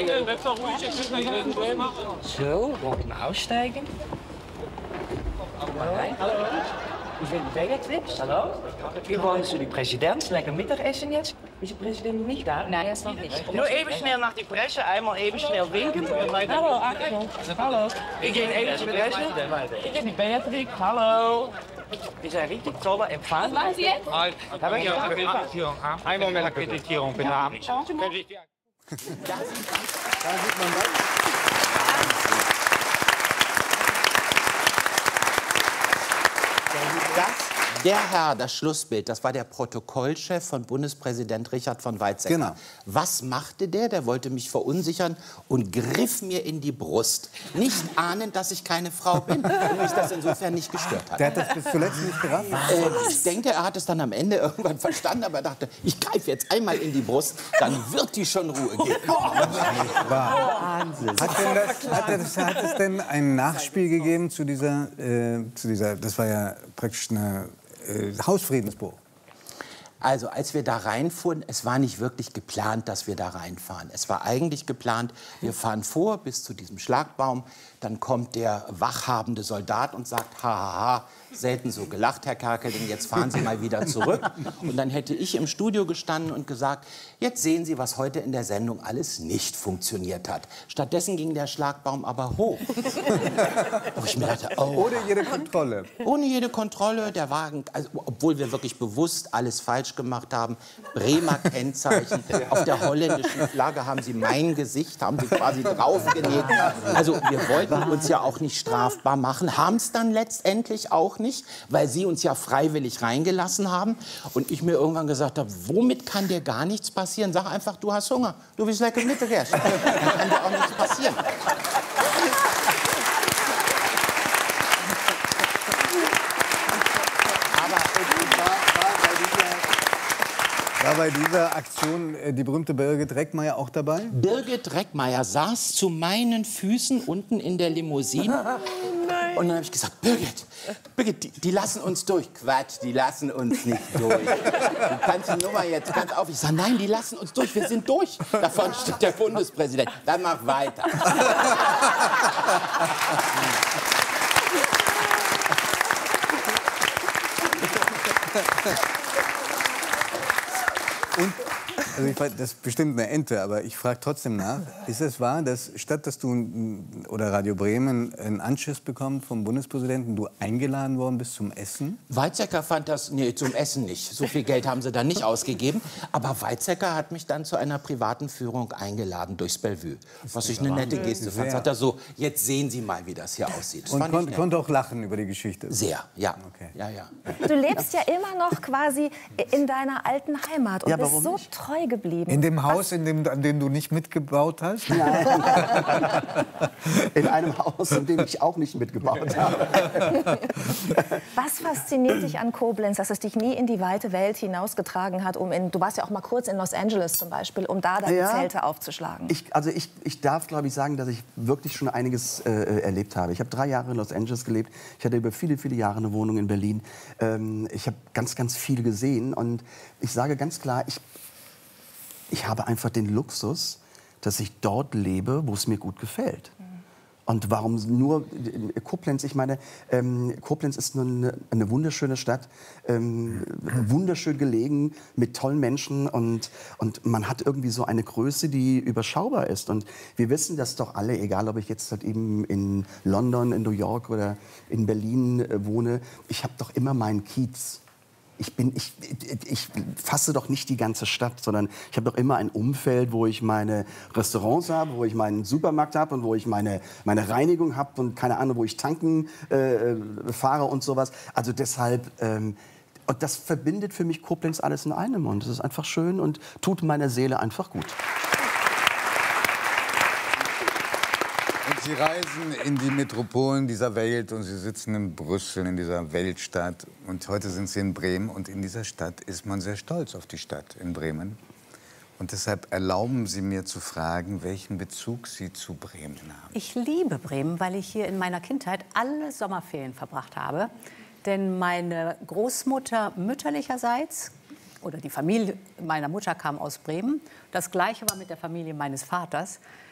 So, unten aussteigen. Hallo. Ich bin Beatrix. Hallo. Wir wollen zu die Präsident. Lecker Mittagessen jetzt. Ist der Präsident noch nicht da? Nein, er ist noch nicht. Nur eben schnell nach die Presse, einmal eben schnell winken. Hallo, Axel. Hallo. Ich gehe even zu de Presse. Ich bin die Beatrix. Hallo. Wir zijn richtig tolle Empfang. Was machen Sie jetzt? Einmal mit Akkreditierung, bitte. Da sieht man das. Der Herr, das Schlussbild, das war der Protokollchef von Bundespräsident Richard von Weizsäcker. Genau. Was machte der? Der wollte mich verunsichern und griff mir in die Brust. Nicht ahnend, dass ich keine Frau bin und mich das insofern nicht gestört hat. Der hat das bis zuletzt nicht gerafft. Ich denke, er hat es dann am Ende irgendwann verstanden, aber er dachte, ich greife jetzt einmal in die Brust, dann wird die schon Ruhe geben. Wahnsinn. Hat es denn ein Nachspiel gegeben zu dieser, das war ja praktisch eine Hausfriedensbruch? Also, als wir da reinfuhren, es war nicht wirklich geplant, dass wir da reinfahren. Es war eigentlich geplant, wir fahren vor bis zu diesem Schlagbaum, dann kommt der wachhabende Soldat und sagt, hahaha, selten so gelacht, Herr Kerkeling, jetzt fahren Sie mal wieder zurück. Und dann hätte ich im Studio gestanden und gesagt, jetzt sehen Sie, was heute in der Sendung alles nicht funktioniert hat. Stattdessen ging der Schlagbaum aber hoch. Wo ich mir dachte, oh. Ohne jede Kontrolle. Ohne jede Kontrolle, der Wagen, also, obwohl wir wirklich bewusst alles falsch gemacht haben. Bremer Kennzeichen, auf der holländischen Flagge haben sie mein Gesicht, haben sie quasi draufgenäht. Also wir wollten uns ja auch nicht strafbar machen, haben es dann letztendlich auch nicht, weil sie uns ja freiwillig reingelassen haben. Und ich mir irgendwann gesagt habe, womit kann dir gar nichts passieren? Sag einfach, du hast Hunger, du willst lecker Mittagessen. Dann kann dir auch nichts passieren. War bei dieser Aktion die berühmte Birgit Reckmeier auch dabei? Birgit Reckmeier saß zu meinen Füßen unten in der Limousine. Und dann habe ich gesagt, Birgit, die lassen uns durch. Quatsch, die lassen uns nicht durch. Du kannst die Nummer jetzt ganz auf. Ich sage, nein, die lassen uns durch, wir sind durch. Da vorne steht der Bundespräsident. Dann mach weiter. Und, also das ist bestimmt eine Ente, aber ich frage trotzdem nach. Ist es wahr, dass statt dass du oder Radio Bremen einen Anschiss bekommt vom Bundespräsidenten, du eingeladen worden bist zum Essen? Weizsäcker fand das, nee, zum Essen nicht. So viel Geld haben sie da nicht ausgegeben. Aber Weizsäcker hat mich dann zu einer privaten Führung eingeladen durchs Bellevue. Was ich eine nette Geste fand. Sagt er so, jetzt sehen Sie mal, wie das hier aussieht. Das und konnte auch lachen über die Geschichte? Sehr, ja. Okay. Ja, ja. Du lebst ja immer noch quasi in deiner alten Heimat und Ja, bist so nicht? treu geblieben. In dem Haus, an dem du nicht mitgebaut hast? Nein. In einem Haus, in dem ich auch nicht mitgebaut habe. Was fasziniert dich an Koblenz, dass es dich nie in die weite Welt hinausgetragen hat? Du warst ja auch mal kurz in Los Angeles zum Beispiel, um da deine Zelte aufzuschlagen. Ich darf, glaube ich, sagen, dass ich wirklich schon einiges erlebt habe. Ich habe 3 Jahre in Los Angeles gelebt. Ich hatte über viele, viele Jahre eine Wohnung in Berlin. Ich habe ganz, ganz viel gesehen. Und ich sage ganz klar, ich habe einfach den Luxus, dass ich dort lebe, wo es mir gut gefällt. Und warum nur Koblenz? Ich meine, Koblenz ist eine wunderschöne Stadt, wunderschön gelegen, mit tollen Menschen und man hat irgendwie so eine Größe, die überschaubar ist. Und wir wissen das doch alle, egal ob ich jetzt halt eben in London, in New York oder in Berlin wohne, ich habe doch immer meinen Kiez. Ich fasse doch nicht die ganze Stadt, sondern ich habe doch immer ein Umfeld, wo ich meine Restaurants habe, wo ich meinen Supermarkt habe und wo ich meine Reinigung habe und keine Ahnung, wo ich tanken fahre und sowas. Also deshalb, und das verbindet für mich Koblenz alles in einem und es ist einfach schön und tut meiner Seele einfach gut. Und Sie reisen in die Metropolen dieser Welt und Sie sitzen in Brüssel, in dieser Weltstadt. Und heute sind Sie in Bremen. Und in dieser Stadt ist man sehr stolz auf die Stadt in Bremen. Und deshalb erlauben Sie mir zu fragen, welchen Bezug Sie zu Bremen haben. Ich liebe Bremen, weil ich hier in meiner Kindheit alle Sommerferien verbracht habe. Denn meine Großmutter mütterlicherseits, oder die Familie meiner Mutter kam aus Bremen. Das Gleiche war mit der Familie meines Vaters.